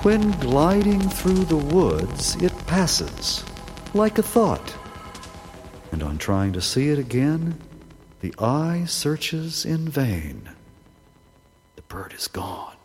When gliding through the woods, it passes, like a thought, and on trying to see it again, the eye searches in vain. The bird is gone.